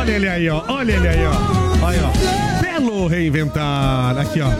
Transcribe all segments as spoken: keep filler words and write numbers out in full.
Olha ele aí, ó. Olha ele aí, ó. Olha, ó. Belo reinventar. Aqui, ó.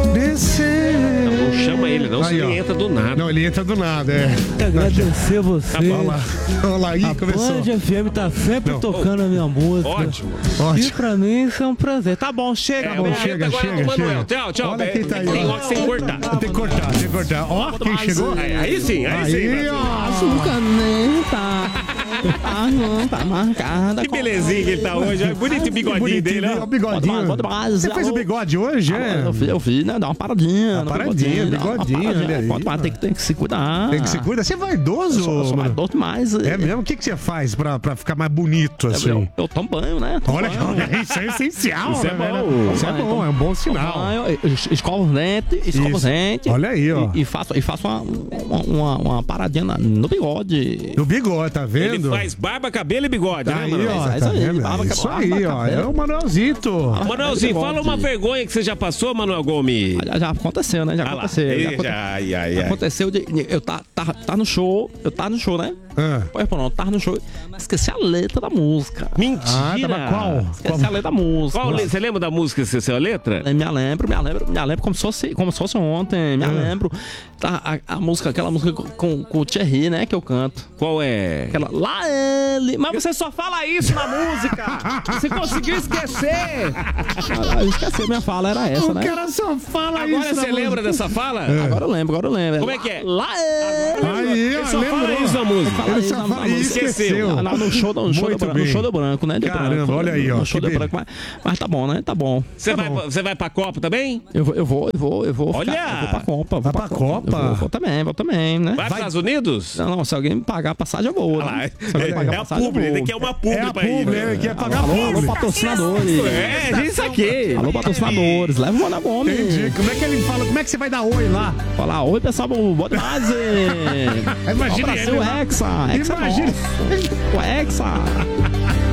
Descer. Não, não chama ele, não, aí, se ele entra do nada. Não, ele entra do nada, é. Agradecer você. Tá bom. Olha lá. Olha lá, aí a começou. Band F M tá sempre Não. tocando a minha música. Ótimo. E Ótimo. pra mim isso é um prazer. Tá bom, chega. É, bom, bom, chega, agora chega, o Manuel. chega. Tchau, tchau. Olha quem tá aí, Tem ó. hora sem cortar. Tem que cortar, tem que cortar. Ó, quem chegou? Aí, aí sim, aí, sim. Aí, Brasil. ó. Açúcar nem tá. Ah, não, tá marcada. Que belezinha que ele tá hoje. Olha, bonito o bigodinho Bonitinho, dele, né? ó. O bigodinho. Bota mais, Você fez o alô. bigode hoje, é? Eu fiz, eu fiz, né? Dá uma paradinha. Uma no paradinha, dá uma bigodinho, paradinha. olha aí. Pode, mas tem que, tem que se cuidar. Tem que se cuidar. Você é vaidoso, Eu sou, eu sou mano? vaidoso demais. É mesmo? O que, que você faz pra, pra ficar mais bonito, Eu, assim? eu, eu tomo banho, né? Tomo Olha, banho. olha, isso é essencial, Isso é né, bom. velho? Isso é Tomo bom, banho, é um bom tomo sinal. banho, es- escovo os dentes, escovo Isso. os dentes. Olha aí, ó. E, e faço, e faço uma, uma, uma, uma paradinha na- no bigode. O bigode, tá Ele vendo? faz barba, cabelo e bigode, Tá né, aí, Manuel? ó, É tá isso aí, vendo? barba, É isso barba, aí, ó, cabelo. é o Manuelzito. Manuelzinho, Bigode. fala uma vergonha que você já passou, Manuel Gomes. Já, já aconteceu, né? Já Ah lá. aconteceu. Já Ei, aconte- já, ai, ai, ai. Aconteceu de. Eu tá, tá, tá no show, eu tava no show, né? Ah. Pois pronto, eu tava no show, esqueci a letra da música. Mentira. Ah, tava qual? Esqueci a letra da música. Qual le- Você lembra da música, você saiu a letra? Eu Me lembro, me lembro, me lembro como se fosse, como se fosse ontem, me lembro. Tá, a, a música, aquela música com, com o Thierry, né, que eu canto. Qual é? Aquela, lá ele. Mas você só fala isso na música! Você conseguiu esquecer! Ah, eu esqueci, minha fala era essa, O né? cara só fala Agora isso. você na lembra música. dessa fala? Agora eu lembro, agora eu lembro. Como é que é? Lá ele. Aí, Ele ó, só fala lembrou. isso na música. Fala Ele isso só na- fala na e música. esqueceu. Ah, não, no show, no show, Muito do, branco, no bem. show do branco, né? De Caramba, branco. olha aí, ó, No show que do branco, mas, mas tá bom, né? Tá bom. Você vai, pra- você vai pra Copa também? Eu vou, eu vou, eu vou, eu vou. Olha! ficar- eu vou pra Copa. Vou Vai pra Copa? Eu vou, vou também, vou também, né? Vai, para os Estados Unidos? Não, não, se alguém me pagar a passagem, eu vou. Ah lá, né? Se alguém é, pagar é a passagem, eu publi, vou. ele quer uma publi É a pra ir. publi, né? ele quer pagar Alô, alô, publi. patrocinadores. É, diz isso aqui. Alô, patrocinadores. Leva o Mano Gomes. Entendi. Como é que ele fala? Como é que você vai dar oi lá? Falar, oi, pessoal, bom demais. Imagina Brasil ele lá. Hexa. Hexa é Imagina. nosso. O Hexa.